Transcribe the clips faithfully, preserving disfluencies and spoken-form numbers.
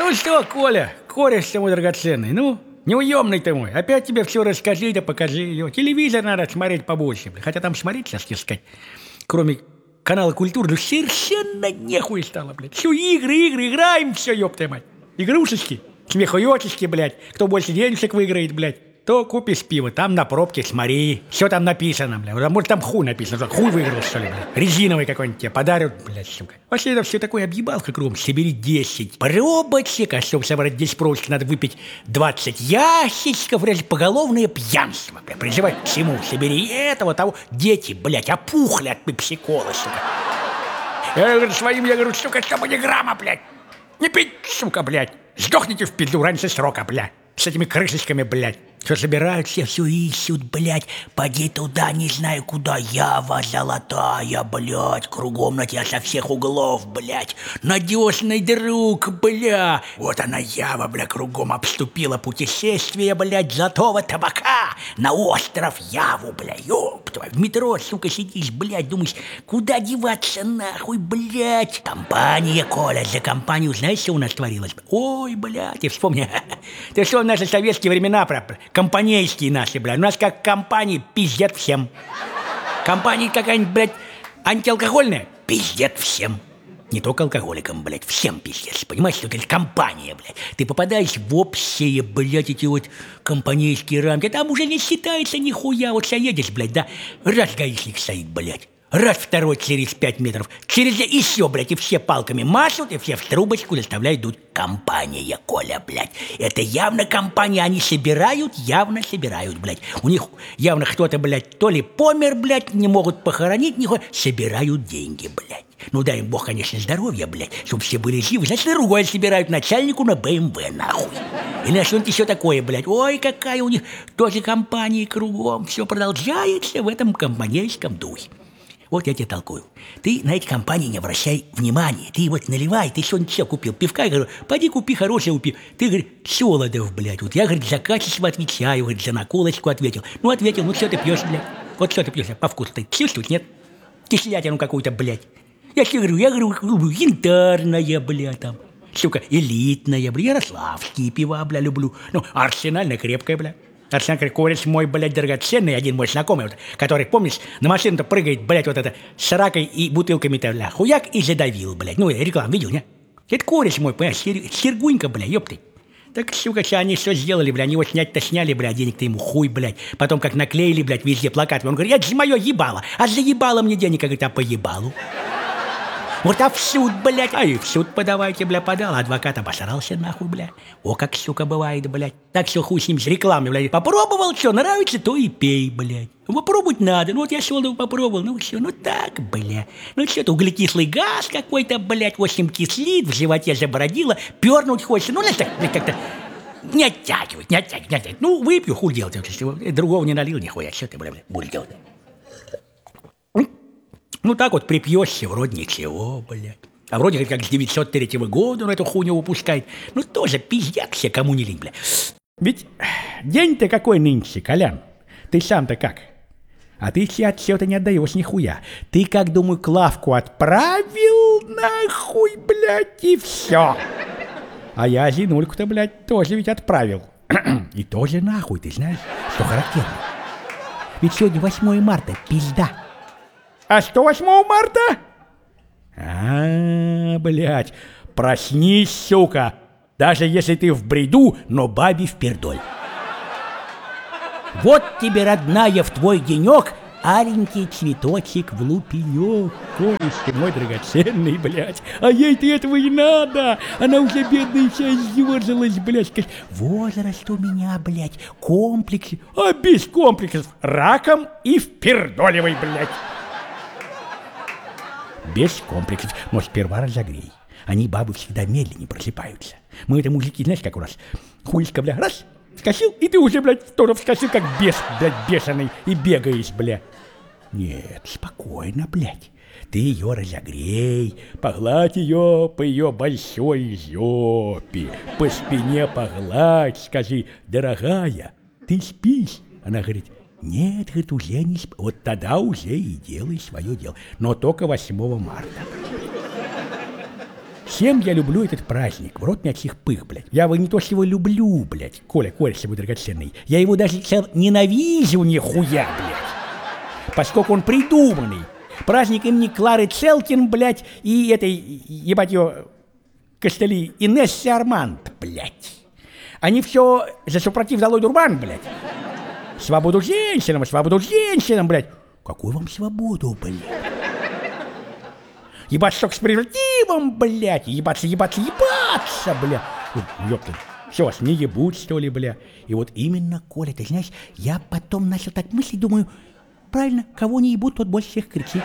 Ну что, Коля, кореш ты мой драгоценный, ну, неуемный ты мой. Опять тебе все расскажи, да покажи ее. Телевизор надо смотреть побольше, бля. Хотя там смотреть, сейчас тебе сказать, кроме канала «Культура», ну совершенно нехуй стало, блядь. Все игры, игры, играем, все, ёпта мать. Игрушечки, смехуёчечки, блядь. Кто больше денежек выиграет, блядь, то купишь пиво, там на пробке смотри. Все там написано, блядь. Может, там хуй написано. Хуй выиграл, что ли, блядь. Резиновый какой-нибудь тебе подарят, блядь, сука. Вообще это все такое объебалка кругом. Собери десять пробочек, а чтобы собрать десять пробочек, надо выпить двадцать ящичков, блядь, поголовное пьянство, блядь. Призывай к всему. Собери этого, того. Дети, блядь, опухли от пепсикола, сука. Я говорю, своим, я говорю, сука, чтобы не грамма, блядь. Не пить, сука, блядь. Сдохните в пизду раньше срока, блядь. С этими крышечками, блядь. Все собирают, все все ищут, блядь. Поди туда, не знаю куда. Ява золотая, блядь. Кругом на тебя со всех углов, блядь. Надежный друг, бля. Вот она, Ява, бля, кругом обступила путешествие, блядь, золотого табака. На остров Яву, бля, ёб твою. В метро, сука, сидишь, блядь, думаешь, куда деваться нахуй, блядь. Компания, Коля, за компанию, знаешь, что у нас творилось? Ой, блядь, ты вспомни. Ты что, в наши советские времена, про компанейские наши, блядь. У нас как компании пиздят всем. Компания какая-нибудь, блядь, антиалкогольная, пиздят всем. Не только алкоголикам, блядь, всем пиздец. Понимаешь, что это компания, блядь. Ты попадаешь в общие, блядь, эти вот компанейские рамки. Там уже не считается нихуя. Вот едешь, блядь, да, раз гаишник стоит, блядь. Раз второй через пять метров. Через еще, блядь, и все палками машут, и все в трубочку заставляют дуть. Компания, Коля, блядь. Это явно компания. Они собирают, явно собирают, блядь. У них явно кто-то, блядь, то ли помер, блядь, не могут похоронить, нихуя. Собирают деньги, блядь. Ну, дай им бог, конечно, здоровья, блядь, чтобы все были живы. Значит, другое собирают начальнику на бэ эм вэ, нахуй. И на что-нибудь еще такое, блядь. Ой, какая у них тоже компания кругом. Все продолжается в этом компанейском духе. Вот я тебе толкую. Ты на эти компании не обращай внимания. Ты вот наливай, ты что-нибудь все купил. Пивка, я говорю, пойди купи хорошее пиво. Ты, говорит, Солодов, блядь. Вот я, говорит, за качество отвечаю, говорит, за наколочку ответил. Ну, ответил, ну, что ты пьешь, блядь? Вот что ты пьешь, по вкусу ты чувствуешь, нет? Кислятину какую-то, блядь. Я тебе говорю, я говорю, янтарная, блядь, там. Сука, элитная, блядь, ярославские пива, блядь, люблю. Ну, арсенальная, крепкая, блядь. Арсен кореш мой, блядь, драгоценный, один мой знакомый, вот, который, помнишь, на машину-то прыгает, блядь, вот это, с ракой и бутылками-то, бля, хуяк и задавил, блядь. Ну, рекламу видел, не? Это кореш мой, понимаешь, сер... Сергунька, бля, ёпты. Так, сука, что они что сделали, бля, они его снять-то сняли, бля, денег-то ему хуй, блядь. Потом как наклеили, блядь, везде плакаты. Он говорит, это же мое ебало, а заебало мне денег, говорит, а по ебалу. Вот а в суд, блядь, а и в суд подавайте, бля, подал. Адвокат обосрался нахуй, бля. О, как, сука, бывает, блядь. Так все хуй с ним, с рекламой, блядь. Попробовал, что, нравится, то и пей, блядь. Попробовать надо. Ну вот я Солодов попробовал, ну все, ну так, бля. Ну что-то углекислый газ какой-то, блядь, восемь кислит, в животе забородило, пернуть хочется. Ну, знаешь, так, блядь, как-то не оттягивать, не оттягивать, не оттягивать. Ну, выпью, хуй делать, если другого не налил, нихуя, что ты, бля, бля, будешь делать. Ну, так вот припьешься, вроде ничего, блядь. А вроде как с девятьсот третьего года он эту хуйню выпускает. Ну, тоже пиздяк все, кому не лень, блядь. Ведь день-то какой нынче, Колян? Ты сам-то как? А ты все от всего-то не отдаешь нихуя. Ты, как, думаю, Клавку отправил нахуй, блядь, и все. А я Зинульку-то, блядь, тоже ведь отправил. И тоже нахуй, ты знаешь, что характерно. Ведь сегодня восьмое марта, пизда. А что восьмого марта? А, блядь, проснись, сука, даже если ты в бреду, но бабе впердоль. Вот тебе, родная, в твой денек аленький цветочек в лупенек. Корешки мой драгоценный, блядь, а ей-то этого и надо. Она уже бедная вся съёрзалась, блядь. Скажет, возраст у меня, блядь, комплексы. А без комплексов раком и впердолевой, блядь. Без комплексов, но сперва разогрей. Они, бабы, всегда медленнее просыпаются. Мы это мужики, знаешь, как у нас. Хуйска, бля, раз, вскочил, и ты уже, блядь, тоже вскочил, как бес, блядь, бешеный, и бегаешь, бля. Нет, спокойно, блядь. Ты ее разогрей, погладь ее по ее большой жопе, по спине погладь, скажи, дорогая, ты спишь? Она говорит, нет, говорит, уже не сп... Вот тогда уже и делай свое дело. Но только восьмого марта. Чем я люблю этот праздник? В рот мне от всех пых, блядь. Я его не то, что его люблю, блядь. Коля, кореш мой драгоценный. Я его даже цел ненавижу нихуя, блядь. Поскольку он придуманный. Праздник имени Клары Целкин, блядь, и этой, ебать ее, костыли, Инессы Арманд, блядь. Они все за супротив Долой Дурбан, блядь. Свободу женщинам, свободу женщинам, блядь. Какую вам свободу, блядь? Ебаться с презервативом, блядь. Ебаться, ебаться, ебаться, блядь. Ёпта. Все, вас не ебут, что ли, бля. И вот именно, Коля, ты знаешь, я потом начал так мыслить, думаю, правильно, кого не ебут, тот больше всех кричит.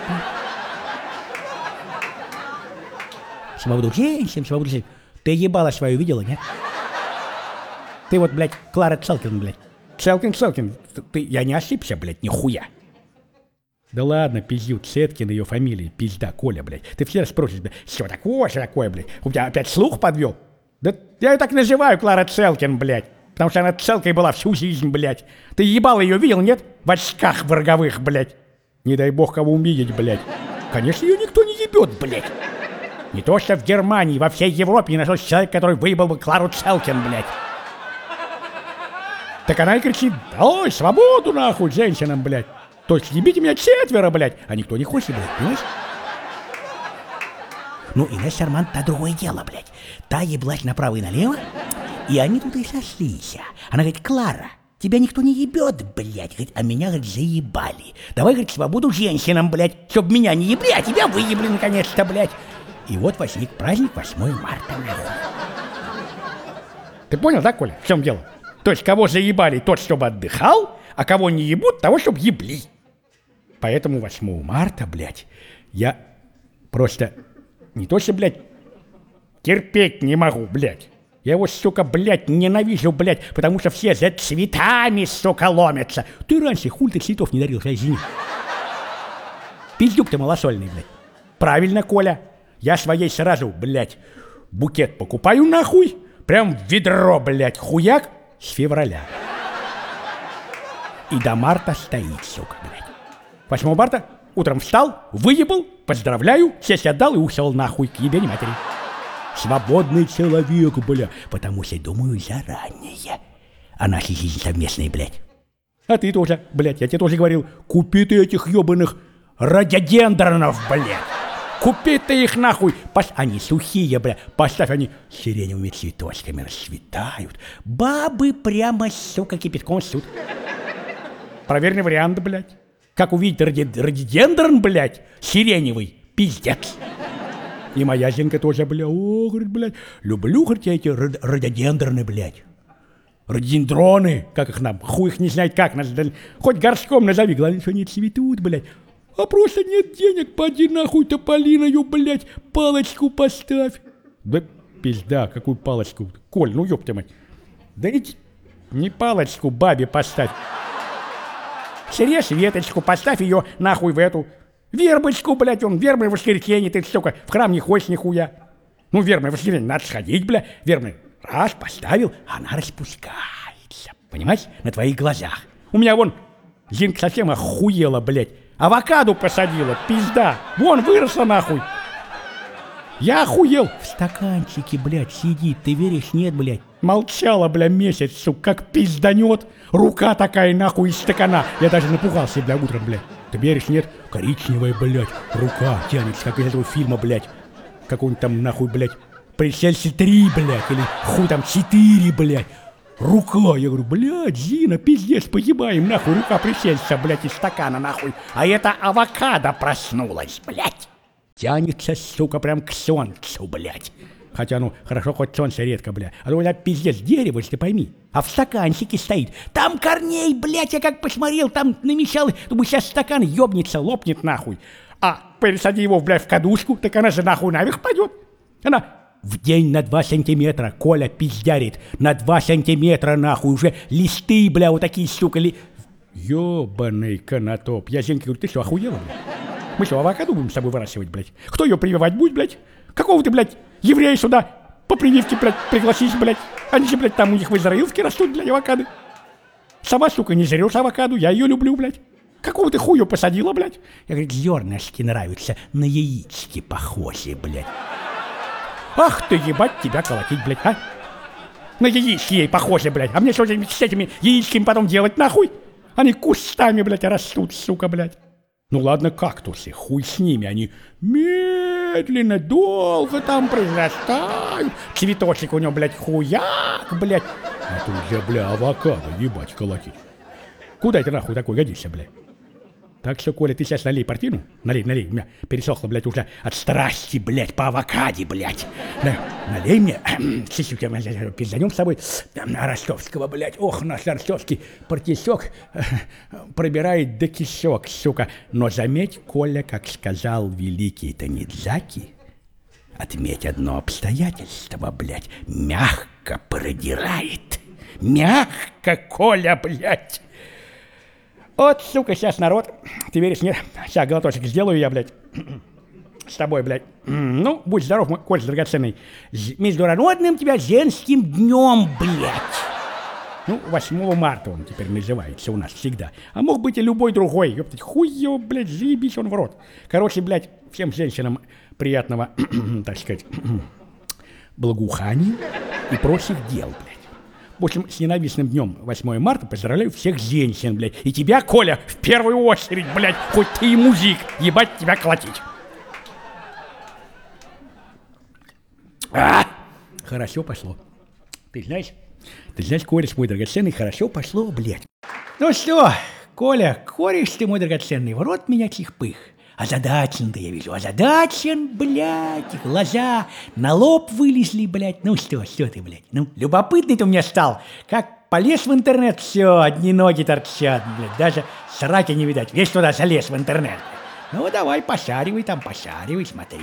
Свободу женщин, свободу женщин. Ты ебало свою видела, нет? Ты вот, блядь, Клара Целкин, блядь. Целкин, Целкин, ты, я не ошибся, блядь, нихуя. Да ладно, пиздю, Цеткин ее фамилия, пизда, Коля, блядь. Ты все спросишь, блядь, что такое, что такое, блядь? У тебя опять слух подвел? Да я ее так называю, Клара Целкин, блядь. Потому что она целкой была всю жизнь, блядь. Ты ебало ее видел, нет? В очках роговых, блядь. Не дай бог кого увидеть, блядь. Конечно, ее никто не ебет, блядь. Не то что в Германии, во всей Европе не нашелся человек, который выебал бы Клару Целкин, блядь. Так она и кричит, ой, свободу нахуй женщинам, блядь. То есть ебите меня четверо, блядь, а никто не хочет, блядь, понимаешь? Ну, Инесса Арманд, та другое дело, блядь. Та еблась направо и налево, и они тут и сошлись. Она говорит, Клара, тебя никто не ебет, блядь, говорит, а меня, говорит, заебали. Давай, говорит, свободу женщинам, блядь, чтоб меня не ебли, а тебя выебли наконец-то, блядь. И вот возник праздник восьмое марта, нахуй. Ты понял, да, Коля, в чем дело? То есть кого заебали, тот, чтобы отдыхал, а кого не ебут, того, чтобы ебли. Поэтому восьмое марта, блядь, я просто не то что, блядь, терпеть не могу, блядь. Я его, сука, блядь, ненавижу, блядь, потому что все за цветами, сука, ломятся. Ты раньше хуй ты цветов не дарил, извини. Пиздюк ты малосольный, блядь. Правильно, Коля. Я своей сразу, блядь, букет покупаю нахуй, прям в ведро, блядь, хуяк с февраля. И до марта стоит, сука, блядь. восьмое марта утром встал, выебал, поздравляю, сесть отдал и ушел нахуй к ебени матери. Свободный человек, бля, потому что думаю заранее о нашей жизни совместной, блядь. А ты тоже, блядь, я тебе тоже говорил, купи ты этих ебаных рододендронов, блядь. Купи ты их нахуй. Пос... Они сухие, бля, поставь, они сиреневыми цветочками расцветают. Бабы прямо, сука, кипятком ссут. Проверенный вариант, блядь. Как увидеть рододендрон, блядь, сиреневый, пиздец. И моя Зинка тоже, бля, о, говорит, блядь, люблю, говорит, я эти рододендроны, блядь. Рододендроны, как их нам, хуй их не знает как, хоть горшком назови, главное, что они цветут, блядь. А просто нет денег, поди нахуй тополиною, блядь, палочку поставь. Да пизда, какую палочку? Коль, ну ёпта мать. Да не, не палочку бабе поставь. Срежь веточку, поставь ее нахуй в эту. Вербочку, блядь, он, вербное воскресенье, ты, сука, в храм не ходишь нихуя. Ну, вербное воскресенье, надо сходить, бля, вербное. Раз, поставил, она распускается, понимаешь, на твоих глазах. У меня вон, Зинка совсем охуела, блядь. Авокадо посадила, пизда. Вон, выросла нахуй. Я охуел. В стаканчике, блядь, сидит. Ты веришь? Нет, блядь. Молчала, бля, месяц, сука, как пизданет. Рука такая, нахуй, из стакана. Я даже напугался, бля, утром, блядь. Ты веришь? Нет? Коричневая, блядь. Рука тянется, как из этого фильма, блядь. Какой-нибудь там, нахуй, блядь. Пришельцы три, блядь. Или хуй там четыре, блядь. Рука, я говорю, блядь, Зина, пиздец, погибаем, нахуй, рука присельца, блядь, из стакана, нахуй. А это авокадо проснулась, блядь. Тянется, сука, прям к солнцу, блядь. Хотя, ну, хорошо, хоть солнце редко, блядь. А то у меня пиздец дерево, если ты пойми. А в стаканчике стоит. Там корней, блядь, я как посмотрел, там намечал. Думаю, сейчас стакан ёбнется, лопнет, нахуй. А пересади его, блядь, в кадушку, так она же нахуй наверх пойдет. Она... В день на два сантиметра, Коля пиздярит, на два сантиметра, нахуй, уже листы, бля, вот такие, сука, ли... Ёбаный канатоп. Я Зинке говорю, ты что, охуела, блядь? Мы что, авокадо будем с тобой выращивать, блядь? Кто ее прививать будет, блядь? Какого ты, блядь, еврея сюда по прививке, блядь, пригласись, блядь? Они же, блядь, там у них в Израилске растут, блядь, авокадо. Сама, сука, не жрешь авокадо, я ее люблю, блядь. Какого ты хуя посадила, блядь? Я говорю, зернышки нравятся, на яички похожи, блядь. Ах ты, ебать, тебя колотить, блядь, а? На яички ей похоже, блядь. А мне что же с этими яичками потом делать, нахуй? Они кустами, блядь, растут, сука, блядь. Ну ладно, кактусы, хуй с ними, они медленно, долго там произрастают. Цветочек у него, блядь, хуяк, блядь. А тут же, бля, авокадо, ебать, колотить. Куда это нахуй такой годишься, блядь? Так что, Коля, ты сейчас налей портвину. Налей, налей, у меня пересохло, блядь, уже от страсти, блядь, по авокаде, блядь. На, налей мне, чуть-чуть, пизданем с тобой ростовского, блядь. Ох, наш ростовский партисек пробирает до кишок, сука. Но заметь, Коля, как сказал великий Танидзаки, отметь одно обстоятельство, блядь, мягко продирает. Мягко, Коля, блядь. Вот, сука, сейчас народ, ты веришь, нет? Сейчас глоточек сделаю я, блядь, с тобой, блядь. Ну, будь здоров, мой Коля драгоценный. С международным тебя женским днем, блядь. Ну, восьмого марта он теперь называется у нас всегда. А мог быть и любой другой, ёптать, хуй его, блядь, заебись он в рот. Короче, блядь, всем женщинам приятного, так сказать, благоухания и прочих дел, блядь. В общем, с ненавистным днем восьмого марта поздравляю всех женщин, блядь. И тебя, Коля, в первую очередь, блядь, хоть ты и музик, ебать тебя колотить. А! Хорошо пошло. Ты знаешь, ты знаешь, Коля, мой драгоценный, хорошо пошло, блядь. Ну что, Коля, кореш ты, мой драгоценный, в рот меня чих-пых. Озадачен-то я вижу, озадачен, блядь, глаза на лоб вылезли, блядь. Ну что, что ты, блядь, ну, любопытный ты у меня стал. Как полез в интернет, все, одни ноги торчат, блядь, даже сраки не видать. Весь туда залез в интернет. Ну, давай, пошаривай там, пошаривай, смотри.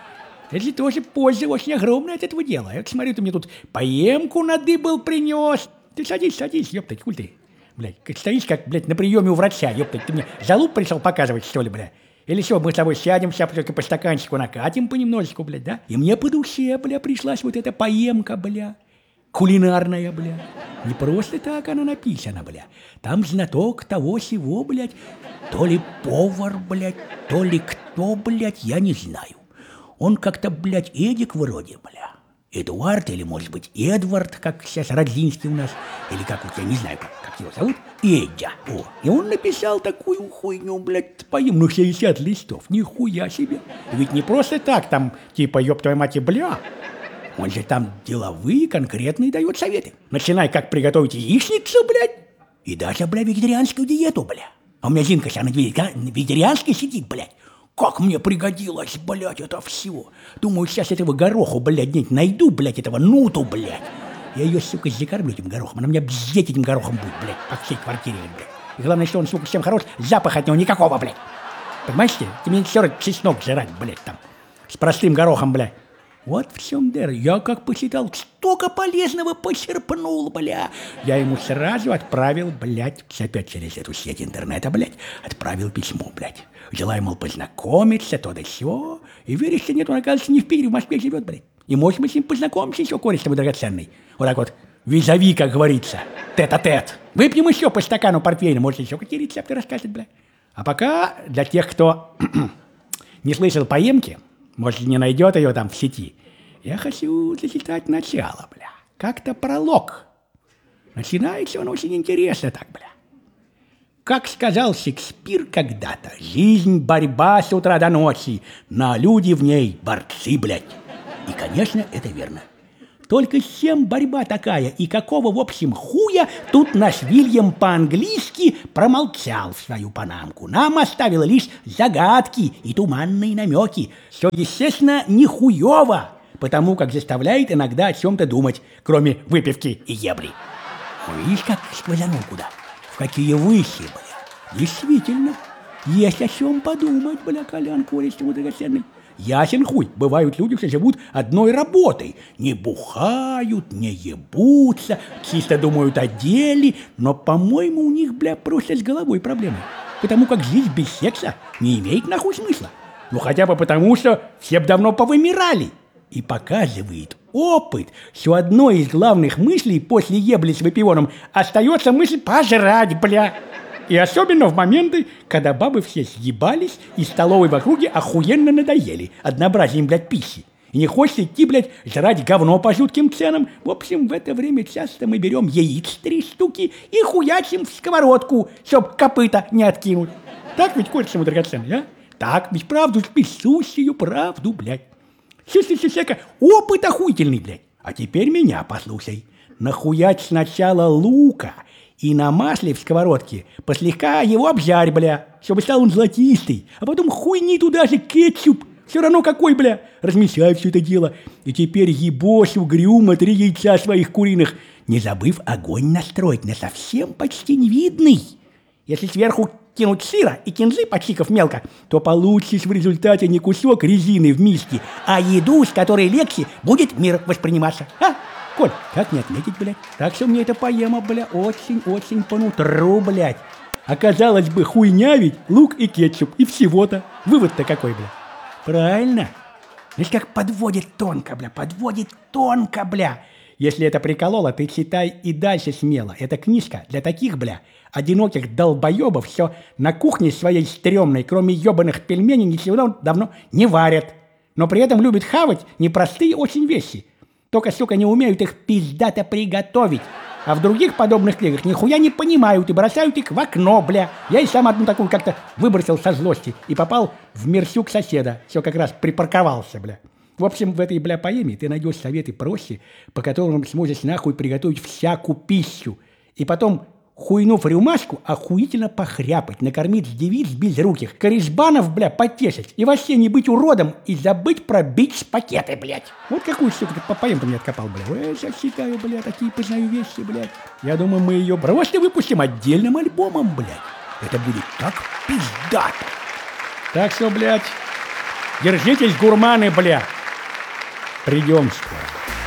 Это же тоже польза очень огромная от этого дела. Я смотрю, ты мне тут поемку надыбал, принес. Ты садись, садись, ёптать, хуй ты. Блядь, стоишь как, блядь, на приеме у врача, ёптать. Ты мне залуп пришел показывать, что ли, блядь? Или что, мы с тобой сядем, сейчас только по стаканчику накатим понемножечку, блядь, да? И мне по душе, бля, пришлась вот эта поемка, бля, кулинарная, бля. Не просто так она написана, бля. Там знаток того-сего, блядь. То ли повар, блядь, то ли кто, блядь, я не знаю. Он как-то, блядь, Эдик вроде, бля. Эдуард или, может быть, Эдвард, как сейчас Родзинский у нас. Или как вот, я не знаю, как, как его зовут. Эдя. О. И он написал такую хуйню, блядь, поем, ну, шестьдесят листов. Нихуя себе. Ведь не просто так, там, типа, ёб твою мать и бля. Он же там деловые, конкретные дает советы. Начиная, как приготовить яичницу, блядь. И даже, бля, вегетарианскую диету, бля. А у меня Зинка сейчас на вегетарианской сидит, блядь. Как мне пригодилось, блядь, это все. Думаю, сейчас этого гороху, блядь, где-нибудь найду, блядь, этого нуту, блядь. Я ее, сука, закормлю этим горохом. Она меня бздеть этим горохом будет, блядь, по всей квартире, блядь. И главное, что он, сука, всем хорош, запах от него никакого, блядь. Понимаешь ты? Ты мне все равно чеснок жрать, блядь, там. С простым горохом, блядь. Вот в чем дыр. Я как посчитал, столько полезного почерпнул, бля. Я ему сразу отправил, блядь, опять через эту сеть интернета, блядь, отправил письмо, блядь. Желаю, мол, познакомиться, то да сё. И веришь, что нет, он, оказывается, не в Питере, в Москве живет, блядь. И, может, мы с ним познакомимся еще, кореш тобой драгоценный. Вот так вот, визави, как говорится, тет-а-тет. Выпьем еще по стакану портвейна, может, еще какие рецепты расскажет, блядь. А пока для тех, кто не слышал поемки, может, не найдет ее там в сети, я хочу зачитать начало, бля. Как-то пролог. Начинается он очень интересно так, бля. Как сказал Шекспир когда-то, жизнь – борьба с утра до ночи, но люди в ней – борцы, блядь. И, конечно, это верно. Только с чем борьба такая и какого, в общем, хуя тут наш Вильям по-английски промолчал в свою панамку. Нам оставил лишь загадки и туманные намеки, что, естественно, не хуево, потому как заставляет иногда о чем-то думать, кроме выпивки и ебли. Ну, видишь, как сквозанул куда? В какие выси, бля. Действительно, есть о чем подумать, бля, Колян, кореш ты мой драгоценный. Ясен хуй, бывают люди, что живут одной работой. Не бухают, не ебутся, чисто думают о деле, но, по-моему, у них, бля, просто с головой проблемы. Потому как жизнь без секса не имеет нахуй смысла. Ну, хотя бы потому, что все б давно повымирали. И показывает опыт, что одной из главных мыслей после ебли с выпивоном остается мысль пожрать, бля. И особенно в моменты, когда бабы все съебались и столовой в округе охуенно надоели однообразием, блядь, пищи. И не хочется идти, блядь, жрать говно по жутким ценам. В общем, в это время часто мы берем яиц три штуки и хуячим в сковородку, чтоб копыта не откинуть. Так ведь, Коля, мой драгоценный, а? Так ведь правду, спесущую правду, блядь. Слушай, опыт охуительный, блядь. А теперь меня послушай. Нахуять сначала лука и на масле в сковородке послегка его обжарь, бля, чтобы стал он золотистый. А потом хуйни туда же кетчуп. Все равно какой, бля. Размешай все это дело. И теперь ебошь угрюмо три яйца своих куриных, не забыв огонь настроить на совсем почти невидный. Если сверху кинуть сыра и кинзы, почикав мелко, то получишь в результате не кусок резины в миске, а еду, с которой легче будет мир восприниматься. А? Коль, как не отметить, блядь? Так что мне эта поэма, бля, очень-очень по нутру, блядь. Оказалось бы, хуйня ведь, лук и кетчуп, и всего-то. Вывод-то какой, бля? Правильно. Видишь, как подводит тонко, бля, подводит тонко, бля. Если это прикололо, ты читай и дальше смело. Эта книжка для таких, бля, одиноких долбоебов, все на кухне своей стрёмной, кроме ебаных пельменей, ничего давно не варят. Но при этом любят хавать непростые очень вещи. Только, сука, не умеют их пиздато приготовить. А в других подобных книгах нихуя не понимают и бросают их в окно, бля. Я и сам одну такую как-то выбросил со злости и попал в мерсюк соседа. Все как раз припарковался, бля. В общем, в этой, бля, поэме ты найдешь советы проще, по которым сможешь нахуй приготовить всякую пищу. И потом, хуйнув рюмашку, охуительно похряпать, накормить девиц безруких, корешбанов, бля, потешить, и вообще не быть уродом и забыть про бич-пакеты, блядь. Вот какую, сука, ты по поэм-то мне откопал, бля. Ой, сейчас читаю, бля, такие познаю вещи, блядь. Я думаю, мы ее просто выпустим отдельным альбомом, блядь. Это будет так пиздато. Так что, блядь, держитесь, гурманы, бля. Придем скоро.